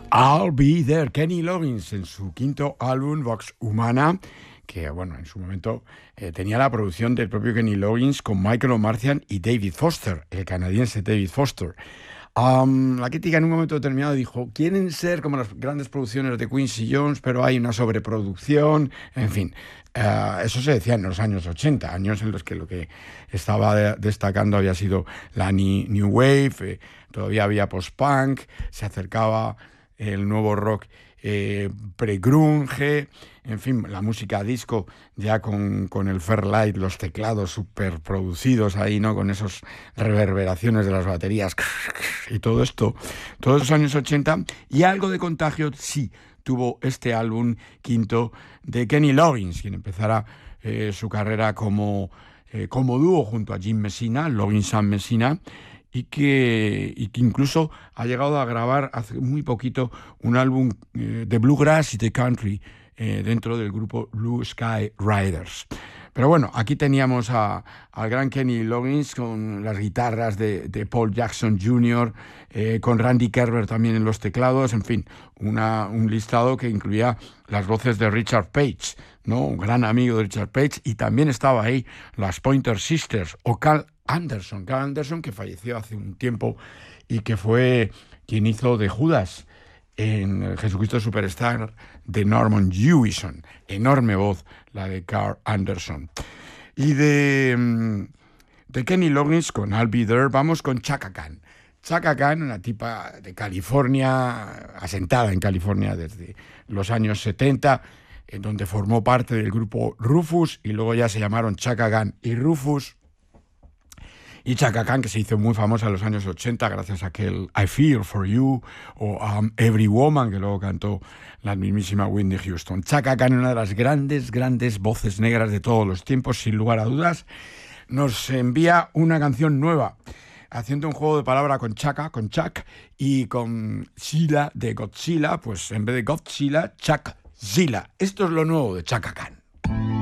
I'll Be There, Kenny Loggins, en su quinto álbum, Vox Humana, que bueno, en su momento tenía la producción del propio Kenny Loggins con Michael Omartian y David Foster, el canadiense David Foster. La crítica en un momento determinado dijo, quieren ser como las grandes producciones de Quincy Jones, pero hay una sobreproducción, en fin. Eso se decía en los años 80, años en los que lo que estaba destacando había sido la New Wave, todavía había post-punk, se acercaba el nuevo rock pre-grunge, en fin, la música disco ya con el Fairlight, los teclados super producidos ahí, ¿no? Con esas reverberaciones de las baterías y todo esto, todos los años 80, y algo de contagio sí tuvo este álbum quinto de Kenny Loggins, quien empezara su carrera como dúo junto a Jim Messina, Loggins and Messina, y que incluso ha llegado a grabar hace muy poquito un álbum de bluegrass y de country dentro del grupo Blue Sky Riders. Pero bueno, aquí teníamos al gran Kenny Loggins con las guitarras de Paul Jackson Jr., con Randy Kerber también en los teclados, en fin, un listado que incluía las voces de Richard Page, ¿no? Un gran amigo de Richard Page, y también estaba ahí las Pointer Sisters o Carl Anderson, que falleció hace un tiempo y que fue quien hizo de Judas en Jesucristo Superstar de Norman Jewison. Enorme voz la de Carl Anderson. Y de Kenny Loggins con I'll Be There vamos con Chaka Khan. Chaka Khan, una tipa de California, asentada en California desde los años 70, en donde formó parte del grupo Rufus y luego ya se llamaron Chaka Khan y Rufus. Y Chaka Khan, que se hizo muy famosa en los años 80 gracias a aquel I Feel For You o Every Woman, que luego cantó la mismísima Whitney Houston. Chaka Khan, una de las grandes voces negras de todos los tiempos, sin lugar a dudas, nos envía una canción nueva, haciendo un juego de palabra con Chaka, con Chuck, y con Zilla de Godzilla, pues en vez de Godzilla, Chuckzilla. Esto es lo nuevo de Chaka Khan.